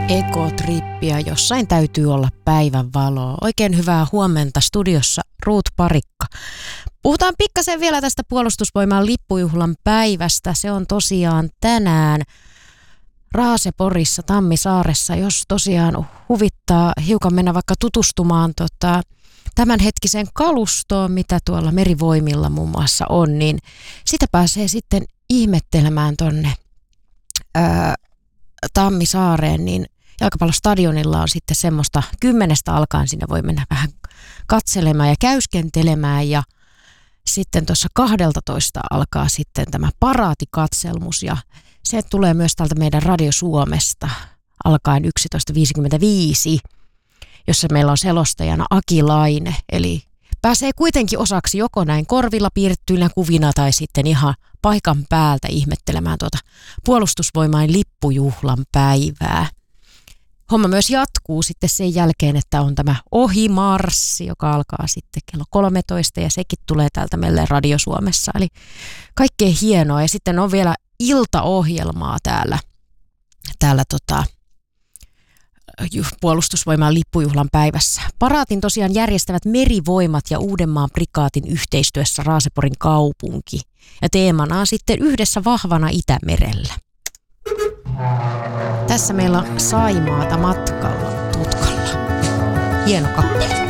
Ekotrippiä, jossain täytyy olla päivän valoa. Oikein hyvää huomenta studiossa Ruut Parikka. Puhutaan pikkasen vielä tästä Puolustusvoimain lippujuhlan päivästä. Se on tosiaan tänään Raaseporissa, Tammisaaressa. Jos tosiaan huvittaa hiukan mennä vaikka tutustumaan tämänhetkiseen kalustoon, mitä tuolla merivoimilla muun muassa on, niin sitä pääsee sitten ihmettelemään tonne Tammisaareen, niin jalkapallostadionilla on sitten semmoista 10 alkaen sinne voi mennä vähän katselemaan ja käyskentelemään ja sitten tuossa 12 alkaa sitten tämä paraatikatselmus ja se tulee myös täältä meidän Radio Suomesta alkaen 11.55, jossa meillä on selostajana Aki Laine, eli pääsee kuitenkin osaksi joko näin korvilla piirrettyinä kuvina tai sitten ihan paikan päältä ihmettelemään Puolustusvoimain lippujuhlan päivää. Homma myös jatkuu sitten sen jälkeen, että on tämä ohimarssi, joka alkaa sitten kello 13 ja sekin tulee täältä meille Radio Suomessa. Eli kaikkea hienoa ja sitten on vielä iltaohjelmaa täällä Puolustusvoimain lippujuhlan päivässä. Paraatin tosiaan järjestävät Merivoimat ja Uudenmaan prikaatin yhteistyössä Raaseporin kaupunki. Ja teemana on sitten yhdessä vahvana Itämerellä. Tässä meillä on Saimaata matkalla tutkalla. Hieno kappale.